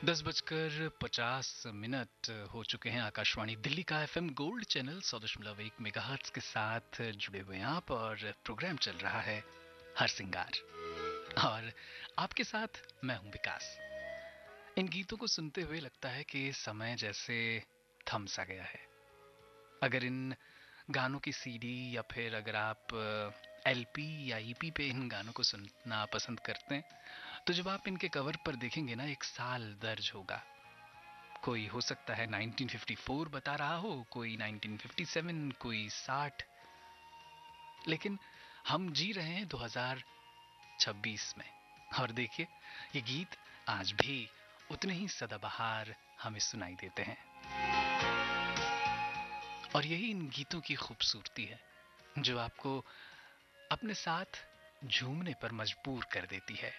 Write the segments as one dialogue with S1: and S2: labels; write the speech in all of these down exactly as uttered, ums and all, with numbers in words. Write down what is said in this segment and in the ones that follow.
S1: दस बजकर पचास मिनट हो चुके हैं। आकाशवाणी दिल्ली का एफएम गोल्ड चैनल सौ दशमलव एक मेगाहर्ट्ज के साथ जुड़े हुए हैं आप, और प्रोग्राम चल रहा है हर सिंगार। और आपके साथ मैं हूं विकास। इन गीतों को सुनते हुए लगता है कि समय जैसे थम सा गया है। अगर इन गानों की सीडी या फिर अगर आप एलपी या ईपी पे इन गानों को सुनना पसंद करते हैं, तो जब आप इनके कवर पर देखेंगे ना, एक साल दर्ज होगा। कोई हो सकता है नाइनटीन फिफ्टी फोर बता रहा हो, कोई नाइनटीन फिफ्टी सेवन, कोई साठ। लेकिन हम जी रहे हैं दो हज़ार छब्बीस में, और देखिए ये गीत आज भी उतने ही सदाबहार हमें सुनाई देते हैं। और यही इन गीतों की खूबसूरती है, जो आपको अपने साथ झूमने पर मजबूर कर देती है।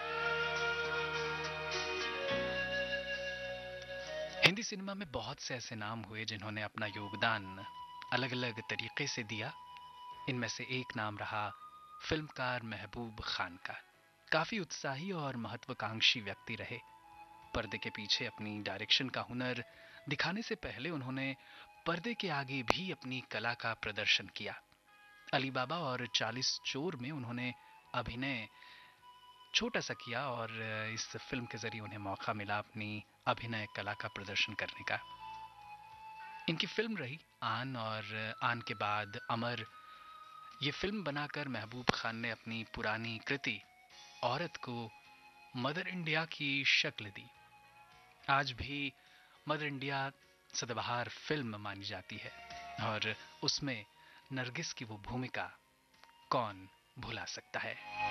S1: हिंदी सिनेमा में बहुत से ऐसे नाम हुए जिन्होंने अपना योगदान अलग अलग तरीके से दिया। इनमें से एक नाम रहा फिल्मकार महबूब खान का। काफी उत्साही और महत्वाकांक्षी व्यक्ति रहे। पर्दे के पीछे अपनी डायरेक्शन का हुनर दिखाने से पहले उन्होंने पर्दे के आगे भी अपनी कला का प्रदर्शन किया। अली बाबा और चालीस चोर में उन्होंने अभिनय छोटा सा किया, और इस फिल्म के जरिए उन्हें मौका मिला अपनी अभिनय कला का प्रदर्शन करने का। इनकी फिल्म रही आन, और आन के बाद अमर। ये फिल्म बनाकर महबूब खान ने अपनी पुरानी कृति औरत को मदर इंडिया की शक्ल दी। आज भी मदर इंडिया सदाबहार फिल्म मानी जाती है, और उसमें नरगिस की वो भूमिका कौन भुला सकता है।